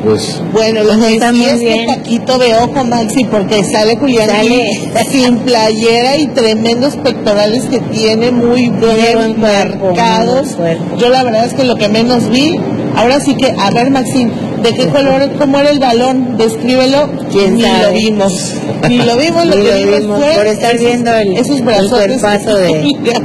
pues... Bueno, lo que sí es que taquito de ojo, Maxi, porque sale Julián sin playera y tremendos pectorales que tiene, muy bien marcados. Yo la verdad es que lo que menos vi, ahora sí que, a ver, Maxi, ¿de qué color, cómo era el balón? Descríbelo. ¿Quién sabe? Lo vimos, lo que vimos fue por estar viendo esos brazotes el cuerpazo de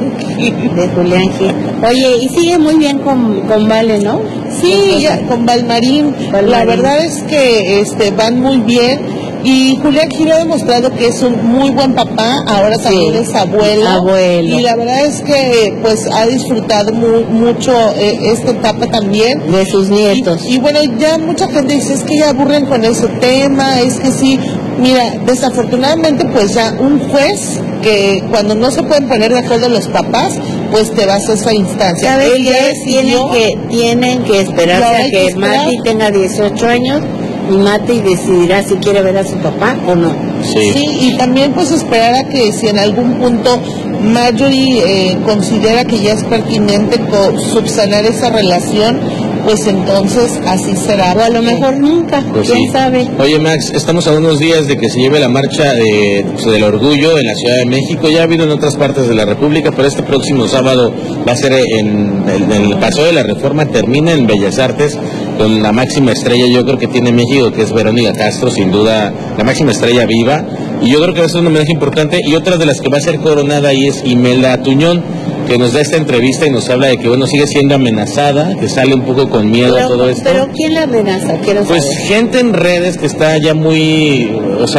Julián Gil. Oye, y sigue muy bien con Vale, ¿no? Sí, con Valmarín. La verdad es que van muy bien. Y Julián Gil ha demostrado que es un muy buen papá, ahora también es abuelo. Y la verdad es que pues ha disfrutado mucho esta etapa también. De sus nietos. Y bueno, ya mucha gente dice, es que ya aburren con ese tema, es que sí. Mira, desafortunadamente pues ya un juez, que cuando no se pueden poner de acuerdo los papás, pues te vas a esa instancia. ¿Sabes qué? Tienen que esperarse a que Mati tenga 18 años y Mati decidirá si quiere ver a su papá o no. Sí, y también pues esperar a que si en algún punto Marjorie considera que ya es pertinente subsanar esa relación, pues entonces así será. O a lo mejor nunca, pues quién sabe. Oye, Max, estamos a unos días de que se lleve la marcha del orgullo en la Ciudad de México. Ya ha habido en otras partes de la República, pero este próximo sábado va a ser en el Paseo de la Reforma, termina en Bellas Artes, con la máxima estrella, yo creo que tiene México, que es Verónica Castro, sin duda, la máxima estrella viva. Y yo creo que va a ser un homenaje importante. Y otra de las que va a ser coronada ahí es Imelda Tuñón, que nos da esta entrevista y nos habla de que, bueno, sigue siendo amenazada, que sale un poco con miedo a todo esto. ¿Pero quién la amenaza? Pues gente en redes que está ya muy,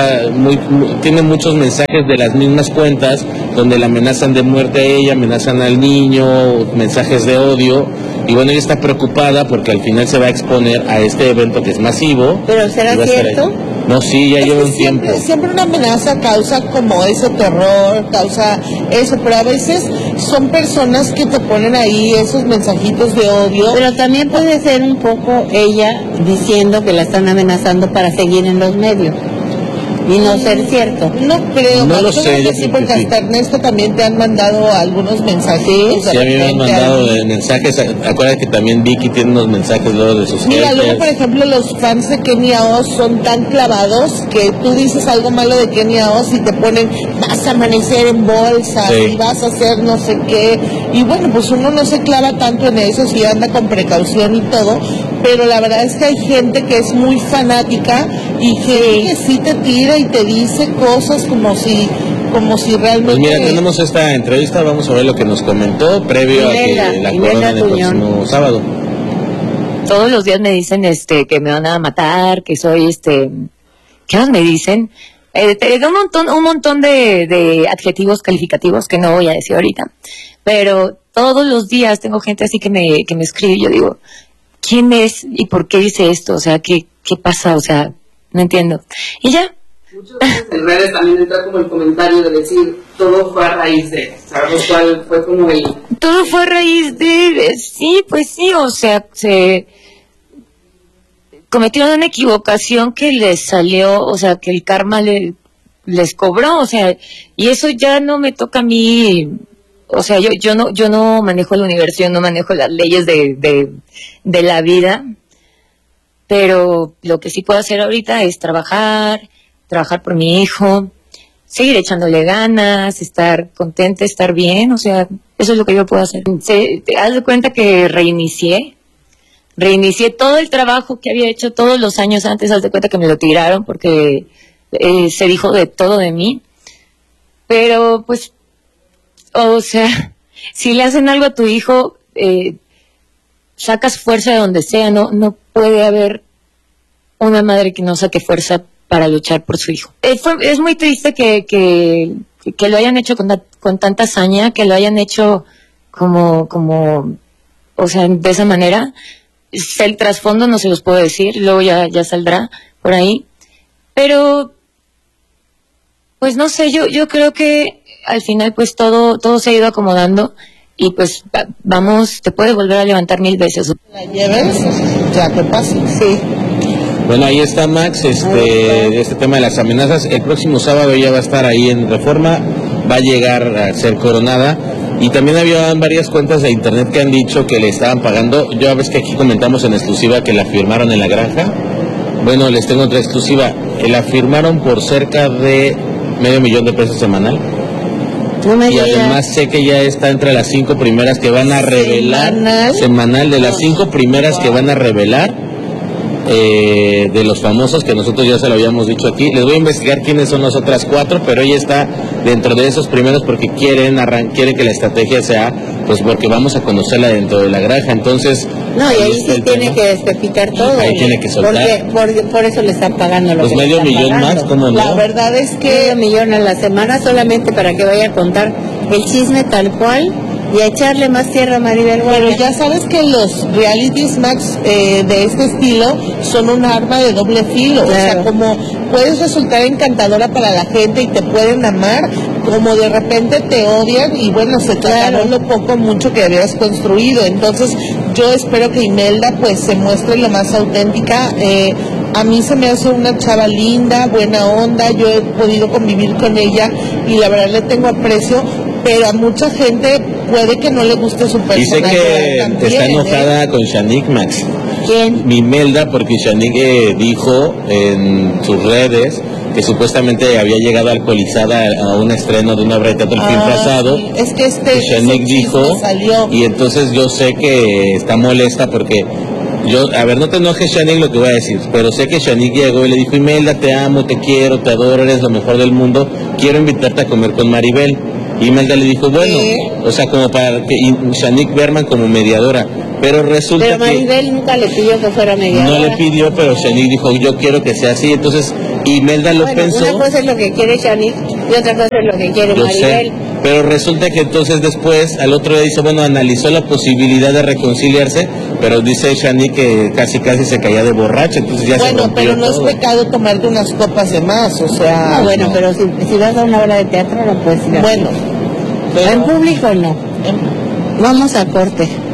tiene muchos mensajes de las mismas cuentas, donde la amenazan de muerte a ella, amenazan al niño, mensajes de odio. Y bueno, ella está preocupada porque al final se va a exponer a este evento que es masivo. ¿Pero será cierto? No, sí, ya lleva un tiempo. Siempre una amenaza causa como ese terror, causa eso, pero a veces son personas que te ponen ahí esos mensajitos de odio. Pero también puede ser un poco ella diciendo que la están amenazando para seguir en los medios. Y no ser cierto. No creo. No lo sé. Que sí, porque hasta Ernesto también te han mandado algunos mensajes. Sí, a mí me han mandado mensajes. Acuérdate que también Vicky tiene unos mensajes luego de sus Mira, luego por ejemplo los fans de Kenia Oz son tan clavados que tú dices algo malo de Kenia Oz y te ponen, vas a amanecer en bolsa y vas a hacer no sé qué. Y bueno, pues uno no se clava tanto en eso, si anda con precaución y todo. Pero la verdad es que hay gente que es muy fanática y que sí te tira y te dice cosas como si realmente... Pues mira, tenemos esta entrevista, vamos a ver lo que nos comentó previo a que la coronen el próximo sábado. Todos los días me dicen que me van a matar, que soy ¿qué más me dicen? Un montón de adjetivos calificativos que no voy a decir ahorita, pero todos los días tengo gente así que me escribe y yo digo, ¿quién es y por qué dice esto? O sea, ¿qué pasa? O sea, no entiendo. Y ya. Muchas veces en redes también entra como el comentario de decir, todo fue a raíz de, ¿sabes cuál fue como el...? Todo fue a raíz de, sí, pues sí, o sea, se cometieron una equivocación que les salió, o sea, que el karma les cobró, o sea, y eso ya no me toca a mí. O sea, yo no manejo el universo, yo no manejo las leyes de la vida, pero lo que sí puedo hacer ahorita es trabajar por mi hijo, seguir echándole ganas, estar contenta, estar bien, o sea, eso es lo que yo puedo hacer. Te das de cuenta que reinicié todo el trabajo que había hecho todos los años antes, haz de cuenta que me lo tiraron porque se dijo de todo de mí, pero pues... O sea, si le hacen algo a tu hijo, sacas fuerza de donde sea, no puede haber una madre que no saque fuerza para luchar por su hijo. Es muy triste que lo hayan hecho con tanta hazaña, que lo hayan hecho como, o sea, de esa manera. El trasfondo no se los puedo decir, luego ya saldrá por ahí. Pero, pues no sé, yo creo que al final pues todo se ha ido acomodando y pues vamos, te puedes volver a levantar 1000 veces. La lleves, ya que pasa. Sí. Bueno, ahí está Max, este tema de las amenazas. El próximo sábado ella va a estar ahí en Reforma, va a llegar a ser coronada. Y también había varias cuentas de internet que han dicho que le estaban pagando. Ya ves que aquí comentamos en exclusiva que la firmaron en la granja. Bueno, les tengo otra exclusiva. La firmaron por cerca de $500,000 semanal. No me Y digas. además sé que ya está entre las 5 primeras que van a revelar. Semanal, de las 5 primeras que van a revelar. De los famosos que nosotros ya se lo habíamos dicho aquí. Les voy a investigar quiénes son las otras 4, pero ella está dentro de esos primeros porque quiere que la estrategia sea, pues porque vamos a conocerla dentro de la granja. Entonces, No, y ahí está sí el tiene tema. que despepitar todo. Ahí tiene que soltar. Porque por eso le están pagando lo Pues que le están $500,000 más, pagando. ¿cómo no? La verdad es que $500,000 a la semana solamente para que vaya a contar el chisme tal cual y a echarle más tierra a Maribel pero Guardia. ya sabes que los realities, Max, de este estilo son un arma de doble filo. O sea, Claro. como puedes resultar encantadora para la gente y te pueden amar, como de repente te odian y bueno, se te Claro. acabó lo poco mucho que habías construido. Entonces yo espero que Imelda pues se muestre lo más auténtica. A mí se me hace una chava linda, buena onda, yo he podido convivir con ella y la verdad le tengo aprecio, pero a mucha gente puede que no le guste su Dice personaje. que también, está enojada con Shanique, Max. ¿Quién? Imelda, porque Shanique dijo en sus redes que supuestamente había llegado alcoholizada a un estreno de una obra de teatro el fin pasado. Sí, es que Y Shanique ese dijo, chisme salió. y entonces yo sé que está molesta porque a ver, no te enojes, Shanique, lo que voy a decir, pero sé que Shanique llegó y le dijo: Imelda, te amo, te quiero, te adoro, eres lo mejor del mundo, quiero invitarte a comer con Maribel. Y Imelda le dijo, bueno, o sea, como para que Shanique Berman como mediadora, pero resulta Pero Maribel que nunca le pidió que fuera mediadora. no le pidió, pero Shanique dijo, yo quiero que sea así. Entonces Imelda lo Bueno, pensó. una cosa es lo que quiere Shanique y otra cosa es lo que quiere Yo Maribel. sé, pero resulta que entonces después, al otro día dice, bueno, analizó la posibilidad de reconciliarse, pero dice Shanique que casi se caía de borracha, entonces ya se Bueno, rompió pero no todo. es pecado tomarte unas copas de más, o sea... Ah, bueno, pero si vas a una obra de teatro no puedes ir a... Bueno, pero... En público no. Vamos a corte.